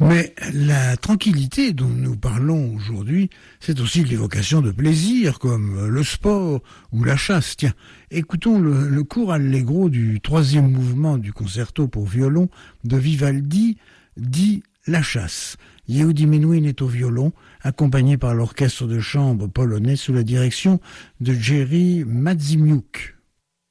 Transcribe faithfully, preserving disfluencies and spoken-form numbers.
Mais la tranquillité dont nous parlons aujourd'hui, c'est aussi l'évocation de plaisirs comme le sport ou la chasse. Tiens, écoutons le, le court allegro du troisième mouvement du concerto pour violon de Vivaldi, dit La chasse. Yehudi Menuhin est au violon, accompagné par l'orchestre de chambre polonais sous la direction de Jerzy Maksimiuk.